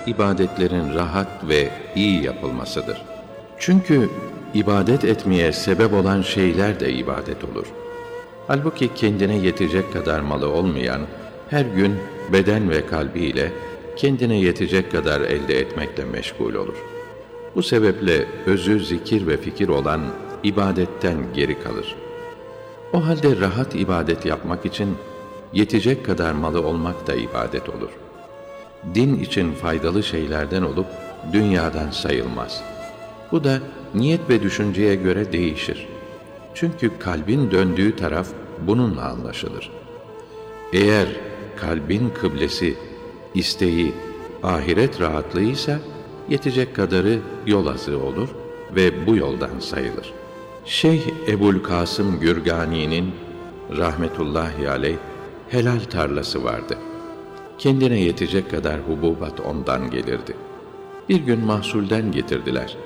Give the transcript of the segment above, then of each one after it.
ibadetlerin rahat ve iyi yapılmasıdır. Çünkü ibadet etmeye sebep olan şeyler de ibadet olur. Halbuki kendine yetecek kadar malı olmayan, her gün beden ve kalbiyle kendine yetecek kadar elde etmekle meşgul olur. Bu sebeple özü zikir ve fikir olan ibadetten geri kalır. O halde rahat ibadet yapmak için yetecek kadar malı olmak da ibadet olur. Din için faydalı şeylerden olup dünyadan sayılmaz. Bu da niyet ve düşünceye göre değişir. Çünkü kalbin döndüğü taraf bununla anlaşılır. Eğer kalbin kıblesi, isteği, ahiret rahatlığıysa yetecek kadarı yol azığı olur ve bu yoldan sayılır. Şeyh Ebu'l-Kasım Gürgani'nin rahmetullahi aleyh helal tarlası vardı. Kendine yetecek kadar hububat ondan gelirdi. Bir gün mahsulden getirdiler.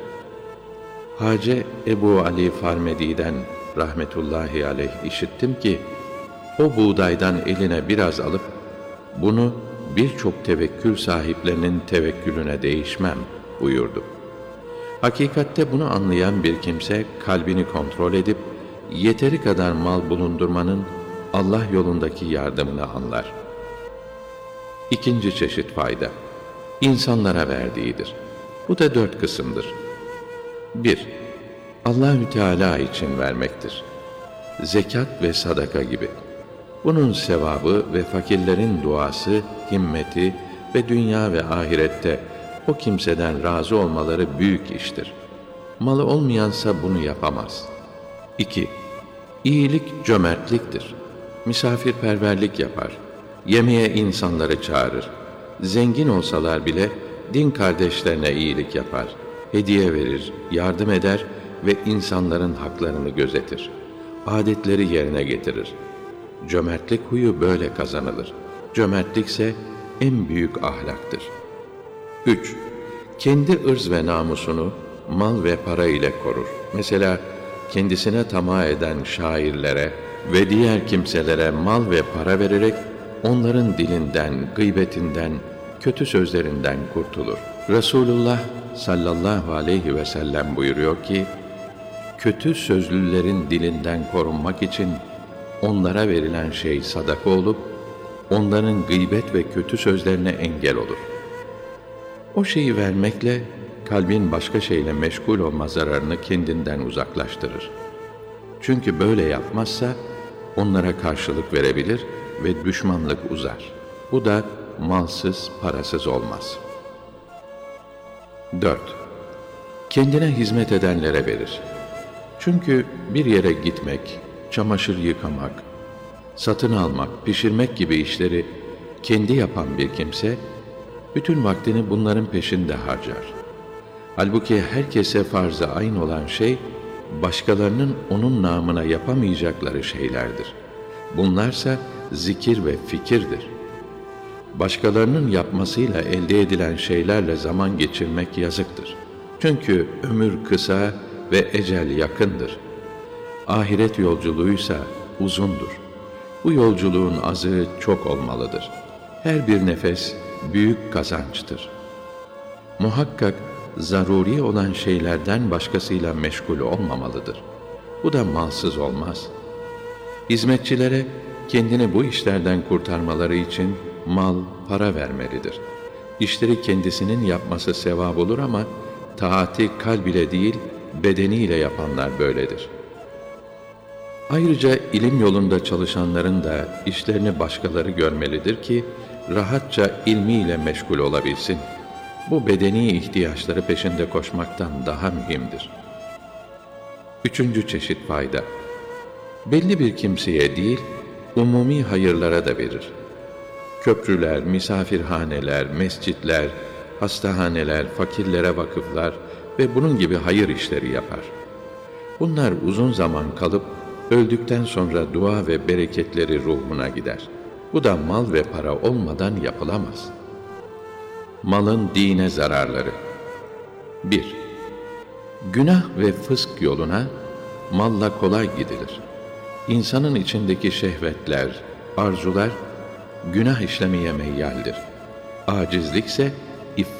Hace Ebu Ali Farmedi'den rahmetullahi aleyh işittim ki, o buğdaydan eline biraz alıp, bunu birçok tevekkül sahiplerinin tevekkülüne değişmem buyurdu. Hakikatte bunu anlayan bir kimse kalbini kontrol edip, yeteri kadar mal bulundurmanın Allah yolundaki yardımını anlar. İkinci çeşit fayda, insanlara verdiğidir. Bu da 4 kısımdır. 1. Allahü Teala için vermektir. Zekat ve sadaka gibi. Bunun sevabı ve fakirlerin duası, himmeti ve dünya ve ahirette o kimseden razı olmaları büyük iştir. Malı olmayansa bunu yapamaz. 2. İyilik cömertliktir. Misafirperverlik yapar. Yemeğe insanları çağırır. Zengin olsalar bile din kardeşlerine iyilik yapar. Hediye verir, yardım eder ve insanların haklarını gözetir. Adetleri yerine getirir. Cömertlik huyu böyle kazanılır. Cömertlikse en büyük ahlaktır. 3. Kendi ırz ve namusunu mal ve para ile korur. Mesela kendisine tamah eden şairlere ve diğer kimselere mal ve para vererek onların dilinden, gıybetinden, kötü sözlerinden kurtulur. Resulullah sallallahu aleyhi ve sellem buyuruyor ki, kötü sözlülerin dilinden korunmak için onlara verilen şey sadaka olup, onların gıybet ve kötü sözlerine engel olur. O şeyi vermekle, kalbin başka şeyle meşgul olma zararını kendinden uzaklaştırır. Çünkü böyle yapmazsa, onlara karşılık verebilir ve düşmanlık uzar. Bu da malsız, parasız olmaz. 4. Kendine hizmet edenlere verir. Çünkü bir yere gitmek, çamaşır yıkamak, satın almak, pişirmek gibi işleri kendi yapan bir kimse, bütün vaktini bunların peşinde harcar. Halbuki herkese farz-ı ayn olan şey, başkalarının onun namına yapamayacakları şeylerdir. Bunlarsa zikir ve fikirdir. Başkalarının yapmasıyla elde edilen şeylerle zaman geçirmek yazıktır. Çünkü ömür kısa ve ecel yakındır. Ahiret yolculuğuysa uzundur. Bu yolculuğun azığı çok olmalıdır. Her bir nefes büyük kazançtır. Muhakkak zaruri olan şeylerden başkasıyla meşgul olmamalıdır. Bu da malsız olmaz. Hizmetçilere kendini bu işlerden kurtarmaları için mal, para vermelidir. İşleri kendisinin yapması sevap olur ama taati kalb ile değil, bedeniyle yapanlar böyledir. Ayrıca ilim yolunda çalışanların da işlerini başkaları görmelidir ki rahatça ilmiyle meşgul olabilsin. Bu bedeni ihtiyaçları peşinde koşmaktan daha mühimdir. 3. çeşit fayda. Belli bir kimseye değil, umumi hayırlara da verir. Köprüler, misafirhaneler, mescitler, hastahaneler, fakirlere vakıflar ve bunun gibi hayır işleri yapar. Bunlar uzun zaman kalıp öldükten sonra dua ve bereketleri ruhuna gider. Bu da mal ve para olmadan yapılamaz. Malın dine zararları. 1. Günah ve fısk yoluna malla kolay gidilir. İnsanın içindeki şehvetler, arzular günah işlemeye meyyaldir. Acizlikse